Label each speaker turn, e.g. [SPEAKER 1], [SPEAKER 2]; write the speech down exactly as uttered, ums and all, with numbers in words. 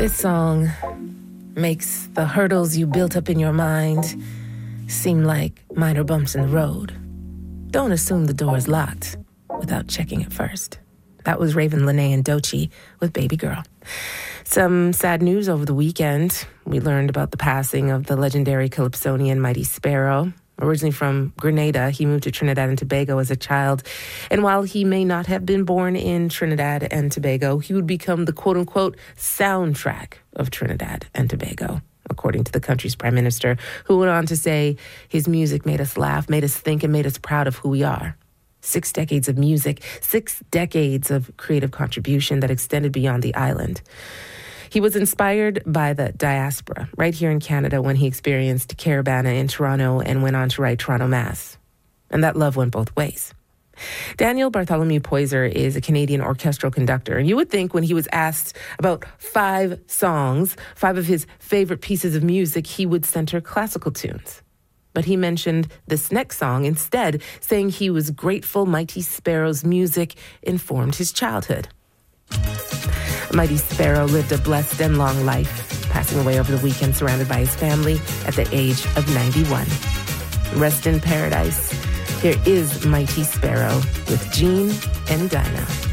[SPEAKER 1] This song makes the hurdles you built up in your mind seem like minor bumps in the road. Don't assume the door is locked without checking it first. That was Raven Lenae and Doechii with Baby Girl. Some sad news over the weekend. We learned about the passing of the legendary Calypsonian Mighty Sparrow. Originally from Grenada, he moved to Trinidad and Tobago as a child. And while he may not have been born in Trinidad and Tobago, he would become the quote-unquote soundtrack of Trinidad and Tobago, according to the country's prime minister, who went on to say his music made us laugh, made us think, and made us proud of who we are. Six decades of music, six decades of creative contribution that extended beyond the island. He was inspired by the diaspora right here in Canada when he experienced Caribana in Toronto and went on to write Toronto Mass. And that love went both ways. Daniel Bartholomew Poyser is a Canadian orchestral conductor. And you would think when he was asked about five songs, five of his favorite pieces of music, he would center classical tunes. But he mentioned this next song instead, saying he was grateful Mighty Sparrow's music informed his childhood. Mighty Sparrow lived a blessed and long life, passing away over the weekend surrounded by his family at the age of ninety-one. Rest in paradise. Here is Mighty Sparrow with Gene and Dinah.